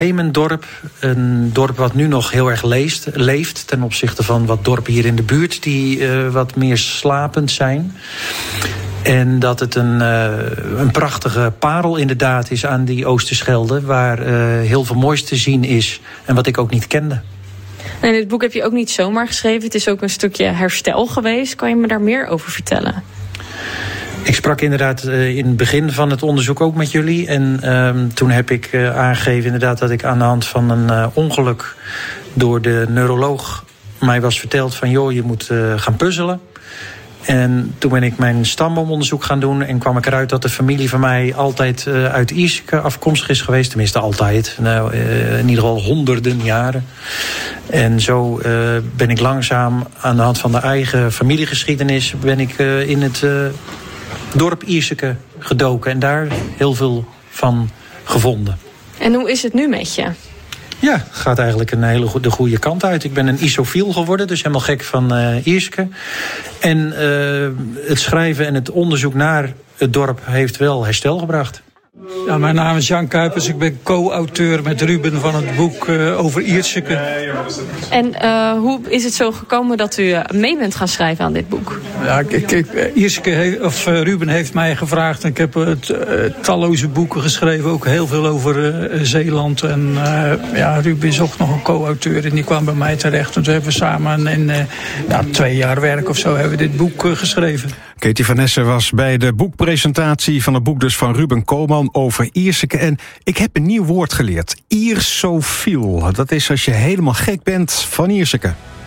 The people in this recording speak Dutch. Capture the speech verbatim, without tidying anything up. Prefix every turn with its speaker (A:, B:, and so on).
A: Hemendorp, een dorp wat nu nog heel erg leest, leeft... ten opzichte van wat dorpen hier in de buurt die uh, wat meer slapend zijn. En dat het een, uh, een prachtige parel inderdaad is aan die Oosterschelde... waar uh, heel veel moois te zien is en wat ik ook niet kende.
B: En dit boek heb je ook niet zomaar geschreven. Het is ook een stukje herstel geweest. Kan je me daar meer over vertellen?
A: Ik sprak inderdaad uh, in het begin van het onderzoek ook met jullie. En uh, toen heb ik uh, aangegeven inderdaad dat ik aan de hand van een uh, ongeluk... door de neuroloog mij was verteld van... joh, je moet uh, gaan puzzelen. En toen ben ik mijn stamboomonderzoek gaan doen... en kwam ik eruit dat de familie van mij altijd uh, uit Ierseke afkomstig is geweest. Tenminste altijd. Nou, uh, in ieder geval honderden jaren. En zo uh, ben ik langzaam aan de hand van de eigen familiegeschiedenis... ben ik uh, in het uh, dorp Ierseke gedoken. En daar heel veel van gevonden.
B: En hoe is het nu met je?
A: Ja, het gaat eigenlijk een hele goede, de goede kant uit. Ik ben een isofiel geworden, dus helemaal gek van uh, Ierseke. En uh, het schrijven en het onderzoek naar het dorp heeft wel herstel gebracht.
C: Ja, mijn naam is Jan Kuipers. Ik ben co-auteur met Ruben van het boek uh, over Ierseke.
B: En uh, hoe is het zo gekomen dat u mee bent gaan schrijven aan dit boek?
C: Ja, ik, ik, Ierseke he, of uh, Ruben heeft mij gevraagd. Ik heb uh, t, uh, talloze boeken geschreven, ook heel veel over uh, Zeeland. En uh, ja, Ruben zocht nog een co-auteur en die kwam bij mij terecht. En toen hebben we samen in uh, ja, twee jaar werk of zo hebben we dit boek uh, geschreven.
D: Katie van Essen was bij de boekpresentatie van het boek dus van Ruben Koolman over Ierseke. En ik heb een nieuw woord geleerd. Iersofiel. Dat is als je helemaal gek bent van Ierseke.